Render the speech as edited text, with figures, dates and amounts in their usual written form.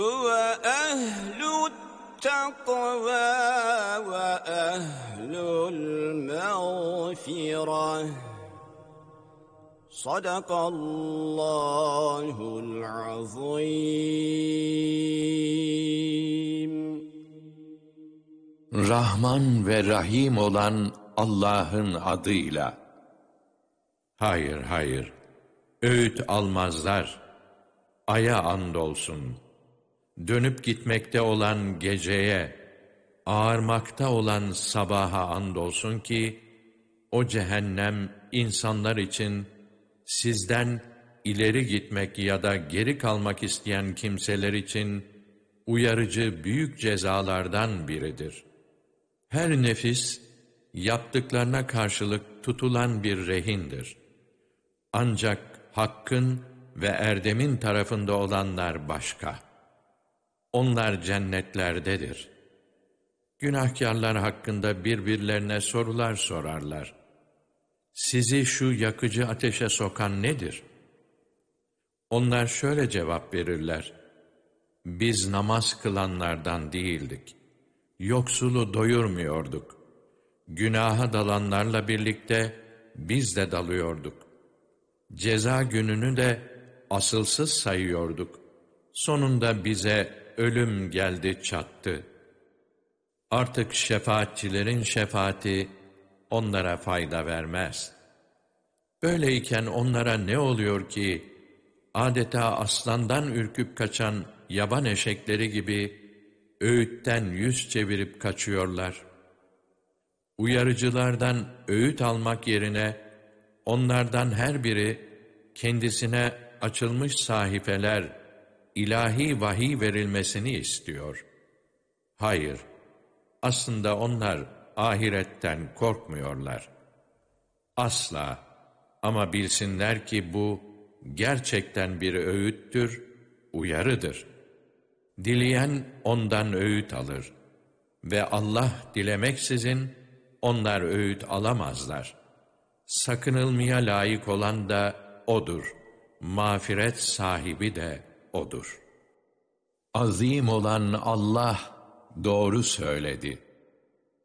وَأَهْلُ التَّقْوَى وَأَهْلُ الْمَغْفِرَةِ صَدَقَ اللّٰهُ الْعَظِيمُ. Rahman ve Rahim olan Allah'ın adıyla. Hayır, hayır, öğüt almazlar. Aya andolsun. Dönüp gitmekte olan geceye, ağarmakta olan sabaha andolsun ki, o cehennem insanlar için sizden ileri gitmek ya da geri kalmak isteyen kimseler için uyarıcı büyük cezalardan biridir. Her nefis, yaptıklarına karşılık tutulan bir rehindir. Ancak hakkın ve erdemin tarafında olanlar başka. Onlar cennetlerdedir. Günahkârlar hakkında birbirlerine sorular sorarlar. Sizi şu yakıcı ateşe sokan nedir? Onlar şöyle cevap verirler. Biz namaz kılanlardan değildik. Yoksulu doyurmuyorduk. Günaha dalanlarla birlikte biz de dalıyorduk. Ceza gününü de asılsız sayıyorduk. Sonunda bize ölüm geldi çattı. Artık şefaatçilerin şefaati onlara fayda vermez. Böyleyken onlara ne oluyor ki, adeta aslandan ürküp kaçan yaban eşekleri gibi öğütten yüz çevirip kaçıyorlar. Uyarıcılardan öğüt almak yerine, onlardan her biri kendisine açılmış sahifeler, ilahi vahiy verilmesini istiyor. Hayır, aslında onlar ahiretten korkmuyorlar. Asla, ama bilsinler ki bu gerçekten bir öğüttür, uyarıdır. Dileyen ondan öğüt alır ve Allah dilemeksizin onlar öğüt alamazlar. Sakınılmaya layık olan da O'dur. Mağfiret sahibi de O'dur. Azim olan Allah doğru söyledi.